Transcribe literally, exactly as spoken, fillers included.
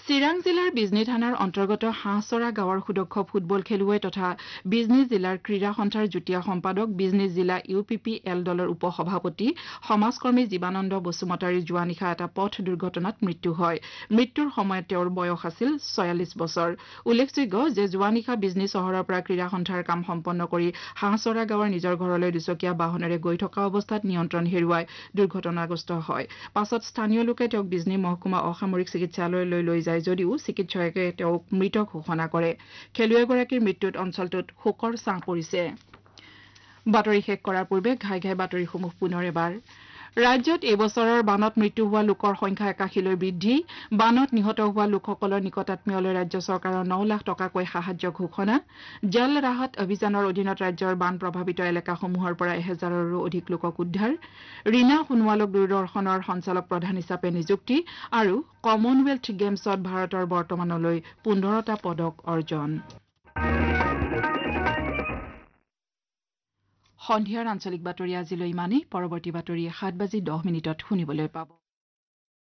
চিৰাং জিলাৰ বিজনী থানাৰ অন্তৰ্গত হাঁহচৰা গাঁৱৰ সুদক্ষ ফুটবল খেলুৱৈ তথা বিজনী জিলাৰ ক্ৰীড়া সন্থাৰ যুটীয়া সম্পাদক বিজনী জিলা ইউ পি পি এল দলৰ উপ সভাপতি সমাজকৰ্মী জীৱানন্দ বসুমতাৰীৰ যোৱা নিশা এটা পথ দুৰ্ঘটনাত মৃত্যু হয় মৃত্যুৰ সময়ত তেওঁৰ বয়স আছিল ছয়াল্লিছ বছৰ উল্লেখযোগ্য যে যোৱা নিশা বিজনী চহৰৰ পৰা ক্ৰীড়া সন্থাৰ কাম সম্পন্ন কৰি হাঁহচৰা গাঁৱৰ নিজৰ ঘৰলৈ দুচকীয়া বাহনেৰে গৈ থকা অৱস্থাত নিয়ন্ত্ৰণ হেৰুৱাই দুৰ্ঘটনাগ্ৰস্ত হয় পাছত স্থানীয় লোকে তেওঁক বিজনী মহকুমা অসামৰিক চিকিৎসালয়লৈ লৈ যায় যদিও চিকিৎসকে তেওঁক মৃত ঘোষণা কৰে খেলুৱৈগৰাকীৰ মৃত্যুত অঞ্চলটোত শোকৰ ছাঁ পৰিছে বাতৰি শেষ কৰাৰ পূৰ্বে ঘাই ঘাই বাতৰিসমূহ পুনৰ এবাৰ ৰাজ্যত এই বছৰৰ বানত মৃত্যু হোৱা লোকৰ সংখ্যা একাশীলৈ বৃদ্ধি বানত নিহত হোৱা লোকসকলৰ নিকটাত্মীয়লৈ ৰাজ্য চৰকাৰৰ ন লাখ টকাকৈ সাহায্য ঘোষণা জল ৰাহত অভিযানৰ অধীনত ৰাজ্যৰ বান প্ৰভাৱিত এলেকাসমূহৰ পৰা এহেজাৰৰো অধিক লোকক উদ্ধাৰ ৰীনা সোণোৱালক দূৰদৰ্শনৰ সঞ্চালক প্ৰধান হিচাপে নিযুক্তি আৰু কমনৱেলথ গেমছত ভাৰতৰ বৰ্তমানলৈ পোন্ধৰটা পদক অৰ্জন সন্ধিয়াৰ আঞ্চলিক বাতৰি আজিলৈ ইমানেই পৰৱৰ্তী বাতৰি সাত বাজি দহ মিনিটত শুনিবলৈ পাব